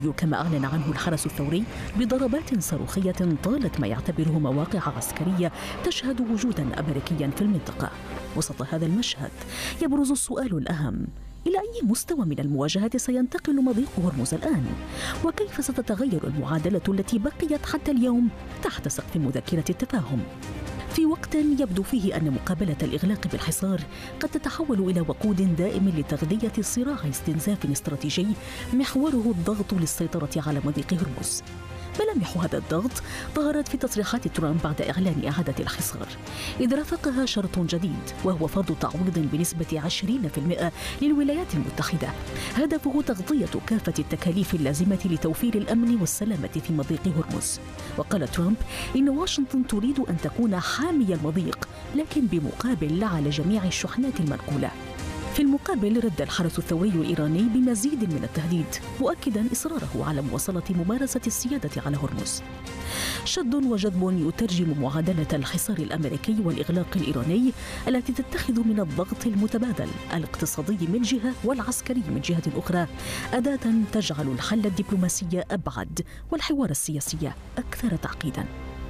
كما أعلن عنه الحرس الثوري بضربات صاروخية طالت ما يعتبره مواقع عسكرية تشهد وجودا أمريكيا في المنطقة. وسط هذا المشهد يبرز السؤال الأهم: إلى أي مستوى من المواجهة سينتقل مضيق هرمز الآن؟ وكيف ستتغير المعادلة التي بقيت حتى اليوم تحت سقف مذكرة التفاهم؟ في وقت يبدو فيه أن مقابلة الإغلاق بالحصار قد تتحول إلى وقود دائم لتغذية صراع استنزاف استراتيجي محوره الضغط للسيطرة على مضيق هرمز. ملامح هذا الضغط ظهرت في تصريحات ترامب بعد إعلان إعادة الحصار، إذ رافقها شرط جديد وهو فرض تعويض بنسبة 20% للولايات المتحدة، هدفه تغطية كافة التكاليف اللازمة لتوفير الأمن والسلامة في مضيق هرمز. وقال ترامب إن واشنطن تريد أن تكون حامي المضيق، لكن بمقابل لا على جميع الشحنات المنقولة. في المقابل رد الحرس الثوري الإيراني بمزيد من التهديد، مؤكدا إصراره على مواصلة ممارسة السيادة على هرمز. شد وجذب يترجم معادلة الحصار الأمريكي والإغلاق الإيراني التي تتخذ من الضغط المتبادل الاقتصادي من جهة والعسكري من جهة أخرى أداة تجعل الحل الدبلوماسي أبعد والحوار السياسي أكثر تعقيدا.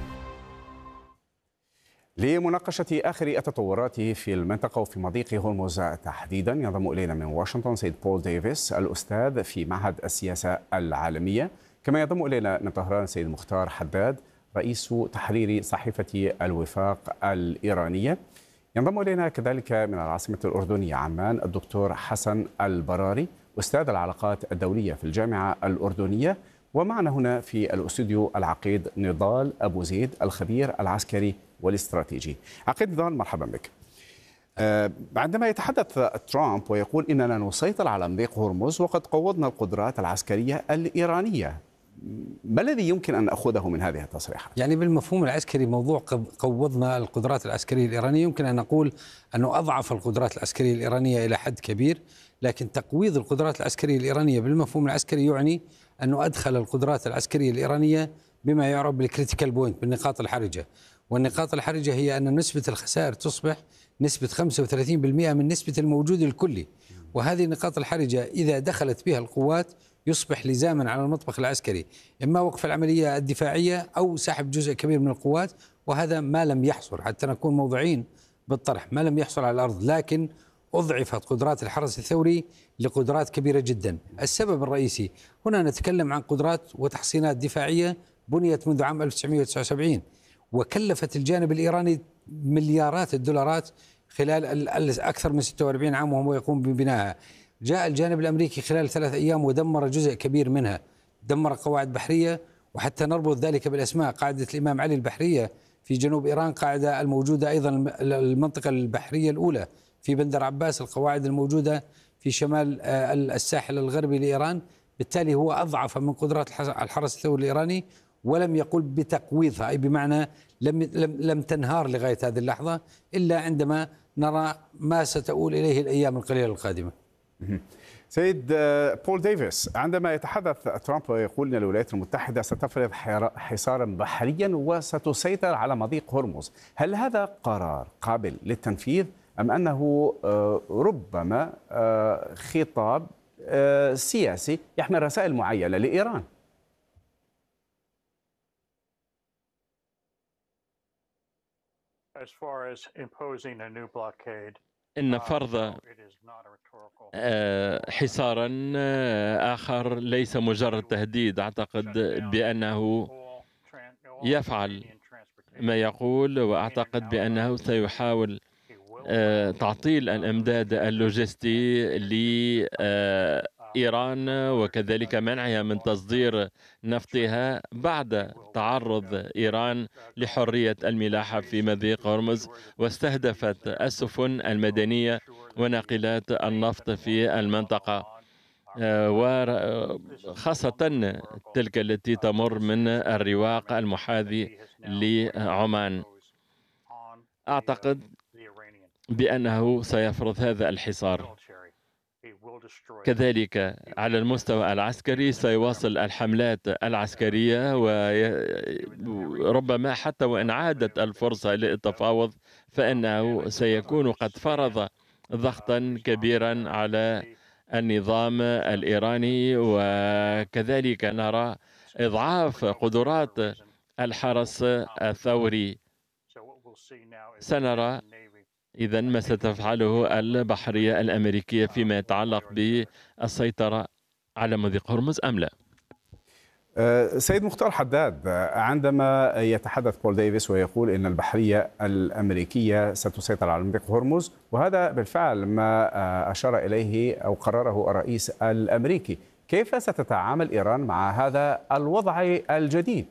لمناقشة آخر التطورات في المنطقة وفي مضيق هرمز تحديدا ينضم إلينا من واشنطن سيد بول ديفيس الأستاذ في معهد السياسة العالمية، كما ينضم إلينا من طهران سيد مختار حداد رئيس تحرير صحيفة الوفاق الإيرانية. ينضم إلينا كذلك من العاصمة الأردنية عمان الدكتور حسن البراري أستاذ العلاقات الدولية في الجامعة الأردنية، ومعنا هنا في الاستوديو العقيد نضال أبو زيد الخبير العسكري والاستراتيجي. عقيد نضال، مرحبا بك. عندما يتحدث ترامب ويقول إننا نسيطر على مضيق هرمز وقد قوضنا القدرات العسكرية الإيرانية، ما الذي يمكن أن نأخذه من هذه التصريحات؟ يعني بالمفهوم العسكري موضوع قوضنا القدرات العسكرية الإيرانية يمكن أن نقول أنه أضعف القدرات العسكرية الإيرانية إلى حد كبير، لكن تقويض القدرات العسكرية الإيرانية بالمفهوم العسكري يعني أنه أدخل القدرات العسكرية الإيرانية بما يعرف بالكريتيكال بوينت، بالنقاط الحرجة. والنقاط الحرجة هي أن نسبة الخسائر تصبح نسبة 35% من نسبة الموجود الكلي، وهذه النقاط الحرجة إذا دخلت بها القوات يصبح لزاما على المطبخ العسكري إما وقف العملية الدفاعية أو سحب جزء كبير من القوات، وهذا ما لم يحصل، حتى نكون موضوعين بالطرح، ما لم يحصل على الأرض، لكن أضعفت قدرات الحرس الثوري لقدرات كبيرة جدا. السبب الرئيسي هنا نتكلم عن قدرات وتحصينات دفاعية بنيت منذ عام 1979 وكلفت الجانب الإيراني مليارات الدولارات خلال أكثر من 46 عام وهو يقوم ببنائها. جاء الجانب الأمريكي خلال 3 أيام ودمر جزء كبير منها، دمر قواعد بحرية، وحتى نربط ذلك بالأسماء، قاعدة الإمام علي البحرية في جنوب إيران، قاعدة الموجودة أيضا المنطقة البحرية الأولى في بندر عباس، القواعد الموجودة في شمال الساحل الغربي لإيران. بالتالي هو أضعف من قدرات الحرس الثوري الإيراني ولم يقل بتقويضها، أي بمعنى لم تنهار لغاية هذه اللحظة إلا عندما نرى ما ستؤول إليه الأيام القليلة القادمة. سيد بول ديفيس، عندما يتحدث ترامب ويقول أن الولايات المتحدة ستفرض حصارا بحريا وستسيطر على مضيق هرمز، هل هذا قرار قابل للتنفيذ أم أنه ربما خطاب سياسي يحمل رسائل معينة لإيران؟ إن فرض حصارا آخر ليس مجرد تهديد. أعتقد بأنه يفعل ما يقول، وأعتقد بأنه سيحاول تعطيل الإمداد اللوجستي لإيران وكذلك منعها من تصدير نفطها بعد تعرض إيران لحرية الملاحة في مضيق هرمز، واستهدفت السفن المدنية وناقلات النفط في المنطقة، وخاصة تلك التي تمر من الرواق المحاذي لعمان. أعتقد بأنه سيفرض هذا الحصار. كذلك على المستوى العسكري سيواصل الحملات العسكرية، وربما حتى وإن عادت الفرصة للتفاوض فإنه سيكون قد فرض ضغطا كبيرا على النظام الإيراني، وكذلك نرى إضعاف قدرات الحرس الثوري. سنرى إذن ما ستفعله البحرية الأمريكية فيما يتعلق بالسيطرة على مضيق هرمز أم لا. سيد مختار حداد، عندما يتحدث بول ديفيس ويقول إن البحرية الأمريكية ستسيطر على مضيق هرمز، وهذا بالفعل ما أشار إليه أو قرره الرئيس الأمريكي، كيف ستتعامل إيران مع هذا الوضع الجديد؟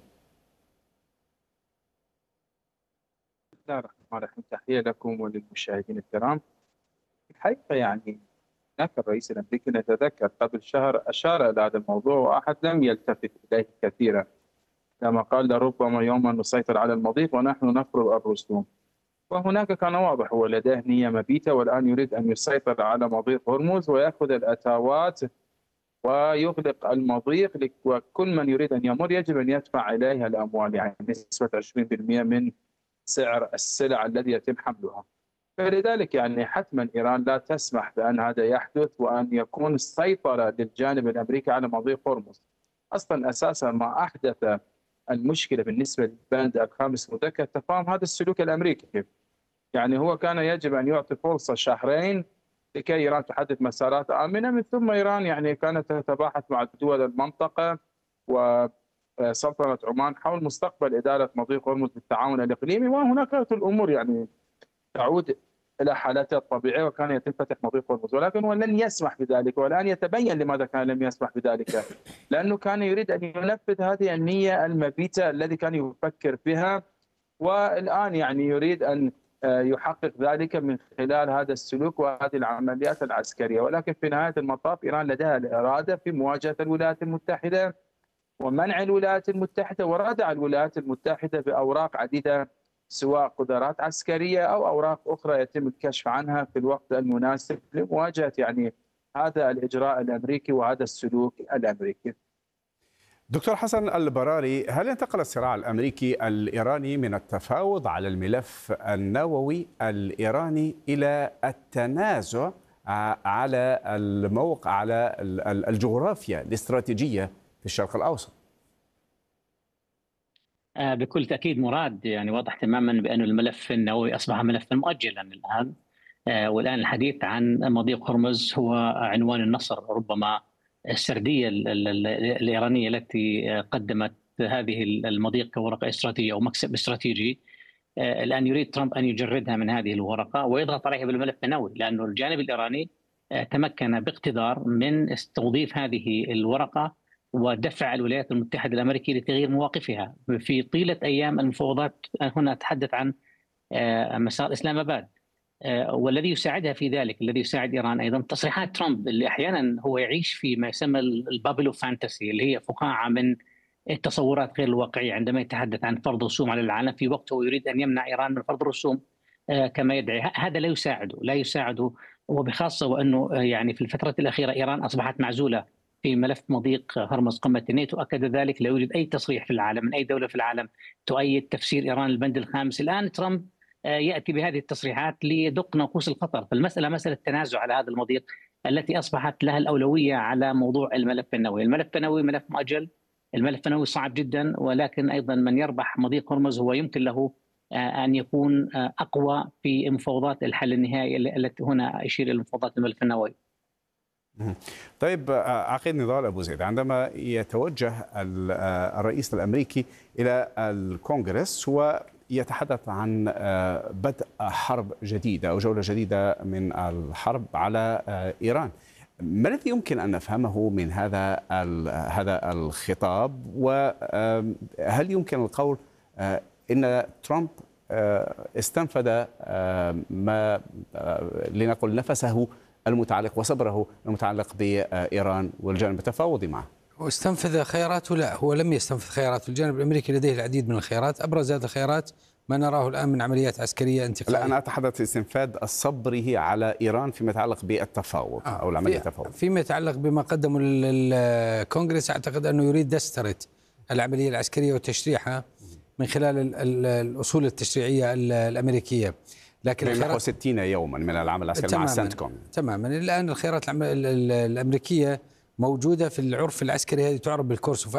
بسم الله الرحمن الرحيم، تحية لكم وللمشاهدين الكرام. الحقيقة يعني هناك الرئيس الأمريكي نتذكر قبل شهر أشار إلى هذا الموضوع وأحد لم يلتفت إليه كثيرا، كما قال لربما يوما نسيطر على المضيق ونحن نفرض الرسوم. وهناك كان واضح هو لديه نية مبيتة، والآن يريد أن يسيطر على مضيق هرمز ويأخذ الأتاوات ويغلق المضيق، وكل من يريد أن يمر يجب أن يدفع إليها الأموال، يعني نسبة 20% من سعر السلع الذي يتم حملها. فلذلك يعني حتما إيران لا تسمح بأن هذا يحدث وأن يكون السيطرة للجانب الأمريكي على مضيق هرمز. أصلا أساسا ما أحدث المشكلة بالنسبة للبند الخامس المذكر تفاهم هذا السلوك الأمريكي. يعني هو كان يجب أن يعطي فرصة شهرين لكي إيران تحدد مسارات آمنة، من ثم إيران يعني كانت تتباحث مع دول المنطقة وسلطنة عمان حول مستقبل إدارة مضيق هرمز بالتعاون الإقليمي، وهناك الأمور يعني تعود إلى حالتها الطبيعية وكان يتم فتح مضيق هرمز، ولكن هو لن يسمح بذلك. والآن يتبين لماذا كان لم يسمح بذلك، لأنه كان يريد أن ينفذ هذه النية المبيتة الذي كان يفكر بها، والآن يعني يريد أن يحقق ذلك من خلال هذا السلوك وهذه العمليات العسكرية. ولكن في نهاية المطاف إيران لديها الإرادة في مواجهة الولايات المتحدة ومنع الولايات المتحدة وردع الولايات المتحدة بأوراق عديدة، سواء قدرات عسكرية أو أوراق أخرى يتم الكشف عنها في الوقت المناسب لمواجهة يعني هذا الإجراء الأمريكي وهذا السلوك الأمريكي. دكتور حسن البراري، هل انتقل الصراع الأمريكي الإيراني من التفاوض على الملف النووي الإيراني إلى التنازع على الموقع، على الجغرافيا الاستراتيجية في الشرق الأوسط؟ بكل تأكيد مراد، يعني واضح تماما بأن الملف النووي أصبح ملفا مؤجلا الآن، والآن الحديث عن مضيق هرمز هو عنوان النصر، ربما السردية الإيرانية التي قدمت هذه المضيق كورقة استراتيجية أو مكسب استراتيجي. الآن يريد ترامب أن يجردها من هذه الورقة ويضغط عليها بالملف النووي، لأنه الجانب الإيراني تمكن باقتدار من توظيف هذه الورقة ودفع الولايات المتحدة الأمريكية لتغيير مواقفها في طيلة أيام المفاوضات. هنا أتحدث عن مسار إسلام آباد، والذي يساعدها في ذلك، الذي يساعد إيران أيضا تصريحات ترامب اللي أحيانا هو يعيش في ما يسمى البابلو فانتسي، اللي هي فقاعة من التصورات غير الواقعية، عندما يتحدث عن فرض رسوم على العالم في وقت هو يريد أن يمنع إيران من فرض الرسوم كما يدعي. هذا لا يساعده وبخاصة وأنه يعني في الفترة الأخيرة إيران أصبحت معزولة في ملف مضيق هرمز. قمة الناتو أكد ذلك، لا يوجد أي تصريح في العالم من أي دولة في العالم تؤيد تفسير إيران البند الخامس. الآن ترامب يأتي بهذه التصريحات ليدق ناقوس الخطر. فالمسألة مسألة تنازع على هذا المضيق التي أصبحت لها الأولوية على موضوع الملف النووي. الملف النووي ملف مؤجل، الملف النووي صعب جدا، ولكن أيضا من يربح مضيق هرمز هو يمكن له أن يكون أقوى في مفاوضات الحل النهائي التي هنا يشير إلى مفاوضات الملف النووي. طيب عقيد نضال أبو زيد، عندما يتوجه الرئيس الأمريكي إلى الكونغرس ويتحدث عن بدء حرب جديدة أو جولة جديدة من الحرب على إيران، ما الذي يمكن أن نفهمه من هذا الخطاب؟ وهل يمكن القول إن ترامب استنفذ ما لنقل نفسه المتعلق وصبره المتعلق بإيران والجانب التفاوضي معه؟ واستنفذ خياراته؟ لا، هو لم يستنفذ خياراته. الجانب الأمريكي لديه العديد من الخيارات، أبرز هذه الخيارات ما نراه الآن من عمليات عسكرية انتقالية. لا، أنا أتحدث استنفاذ صبره على إيران فيما يتعلق بالتفاوض أو العملية التفاوضية. فيما يتعلق بما قدمه الكونغرس، أعتقد أنه يريد دسترة العملية العسكرية وتشريحها من خلال الأصول التشريعية الأمريكية. لكن نحو 60 يوما من العمل العسكري مع سنتكوم. تماما. الآن الخيارات الأمريكية موجودة في العرف العسكري، هذه تعرف بالكورس اوف